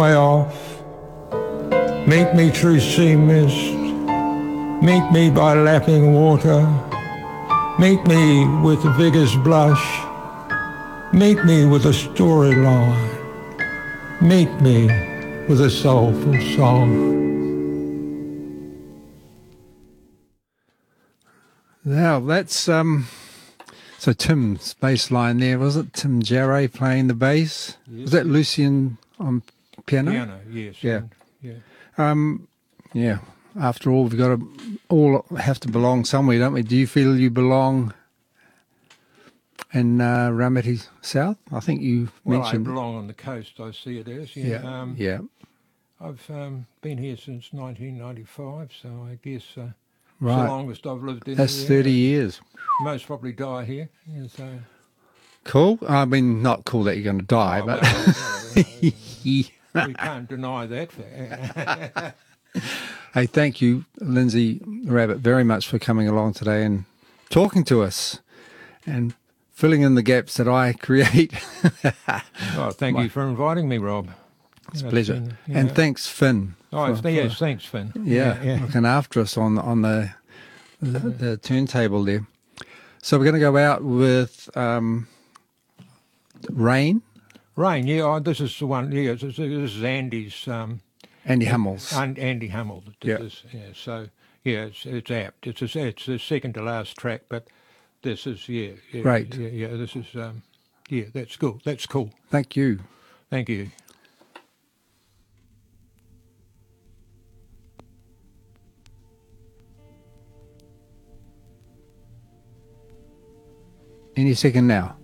way off, meet me through sea mist, meet me by lapping water, meet me with a vigor's blush, meet me with a storyline, meet me with a soulful song. Now that's so Tim's bass line there, was it? Tim Jarre playing the bass. Yes. Was that Lucian on piano? Piano, yes. Yeah. Yeah. Yeah. After all, we've got to all have to belong somewhere, don't we? Do you feel you belong in Rameti South? I think you Well, mentioned. I belong on the coast, I see it as. Yeah. Yeah. I've been here since 1995, so I guess it's the Right. longest I've lived in That's here. 30 years. Most probably die here. Yeah, so. Cool. I mean, not cool that you're going to die, Oh, but well, we can't deny that. hey, thank you, Lindsay Rabbit, very much for coming along today and talking to us and filling in the gaps that I create. Oh, thank you for inviting me, Rob. It's a pleasure. And thanks, Finn. Oh, yes, thanks, Finn. Yeah, looking after us on the turntable there. So we're going to go out with Rain. Rain, yeah, this is the one, yeah, this is Andy's... Andy Hummels. Andy Hummel. Yeah. So, yeah, it's apt. It's the second to last track, but this is, yeah. Great. Yeah, this is, yeah, that's cool. That's cool. Thank you. Thank you. Any second now.